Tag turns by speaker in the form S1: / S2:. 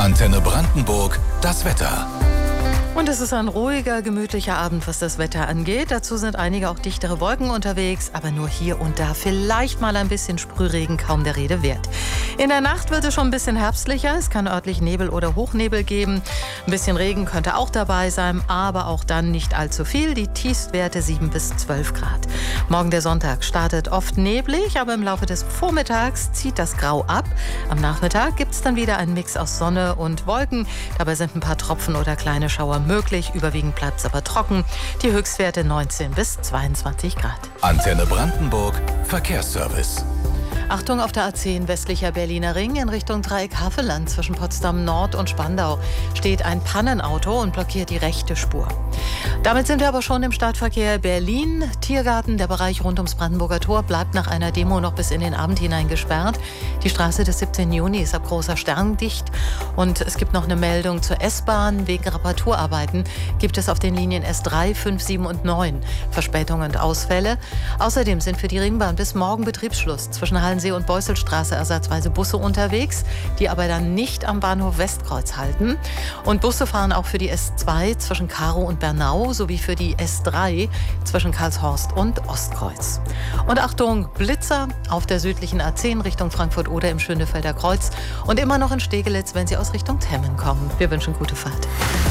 S1: Antenne Brandenburg, das Wetter.
S2: Und es ist ein ruhiger, gemütlicher Abend, was das Wetter angeht. Dazu sind einige auch dichtere Wolken unterwegs, aber nur hier und da vielleicht mal ein bisschen Sprühregen, kaum der Rede wert. In der Nacht wird es schon ein bisschen herbstlicher. Es kann örtlich Nebel oder Hochnebel geben. Ein bisschen Regen könnte auch dabei sein, aber auch dann nicht allzu viel. Die Tiefstwerte 7 bis 12 Grad. Morgen der Sonntag startet oft neblig, aber im Laufe des Vormittags zieht das Grau ab. Am Nachmittag gibt es dann wieder einen Mix aus Sonne und Wolken. Dabei sind ein paar Tropfen oder kleine Schauer möglich. Überwiegend bleibt es aber trocken. Die Höchstwerte 19 bis 22 Grad.
S1: Antenne Brandenburg, Verkehrsservice.
S2: Achtung auf der A10 westlicher Berliner Ring in Richtung Dreieck Havelland zwischen Potsdam Nord und Spandau steht ein Pannenauto und blockiert die rechte Spur. Damit sind wir aber schon im Stadtverkehr Berlin. Tiergarten, der Bereich rund ums Brandenburger Tor, bleibt nach einer Demo noch bis in den Abend hinein gesperrt. Die Straße des 17. Juni ist ab Großer Stern dicht. Und es gibt noch eine Meldung zur S-Bahn. Wegen Reparaturarbeiten gibt es auf den Linien S3, 5, 7 und 9 Verspätungen und Ausfälle. Außerdem sind für die Ringbahn bis morgen Betriebsschluss zwischen Hallensee und Beusselstraße ersatzweise Busse unterwegs, die aber dann nicht am Bahnhof Westkreuz halten. Und Busse fahren auch für die S2 zwischen Karow und Bernau sowie für die S3 zwischen Karlshorst und Ostkreuz. Und Achtung, Blitzer auf der südlichen A10 Richtung Frankfurt oder im Schönefelder Kreuz und immer noch in Stegelitz, wenn Sie aus Richtung Temmen kommen. Wir wünschen gute Fahrt.